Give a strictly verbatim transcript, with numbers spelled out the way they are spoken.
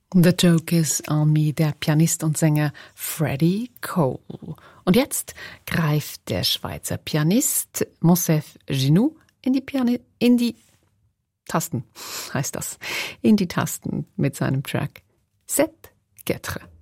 The Joke is on Me, der Pianist und Sänger Freddie Cole. Und jetzt greift der Schweizer Pianist Monsef Ginou in die Piani- in die Tasten, heißt das, in die Tasten mit seinem Track Sept Quatre.